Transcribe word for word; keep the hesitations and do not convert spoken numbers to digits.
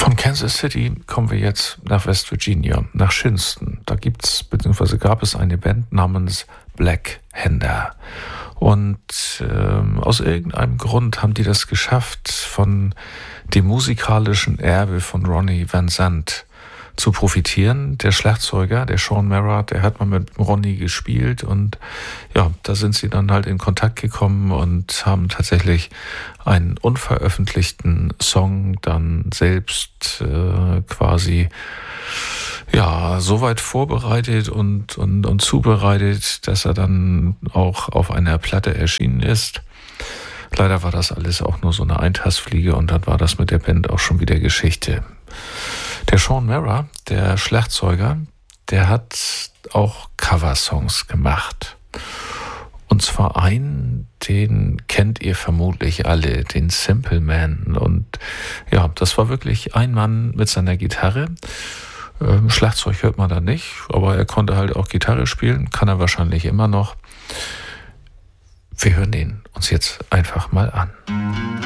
Von Kansas City kommen wir jetzt nach West Virginia, nach Shinnston. Da gibt's bzw. gab es eine Band namens Black Hander. Und ähm, aus irgendeinem Grund haben die das geschafft, von dem musikalischen Erbe von Ronnie Van Zant zu profitieren. Der Schlagzeuger, der Shawn Mara, der hat mal mit Ronnie gespielt und ja, da sind sie dann halt in Kontakt gekommen und haben tatsächlich einen unveröffentlichten Song dann selbst äh, quasi ja, soweit vorbereitet und, und, und zubereitet, dass er dann auch auf einer Platte erschienen ist. Leider war das alles auch nur so eine Eintastfliege und dann war das mit der Band auch schon wieder Geschichte. Der Shawn Mara, der Schlagzeuger, der hat auch Coversongs gemacht. Und zwar einen, den kennt ihr vermutlich alle, den Simple Man. Und ja, das war wirklich ein Mann mit seiner Gitarre. Ähm, Schlagzeug hört man da nicht, aber er konnte halt auch Gitarre spielen, kann er wahrscheinlich immer noch. Wir hören den uns jetzt einfach mal an.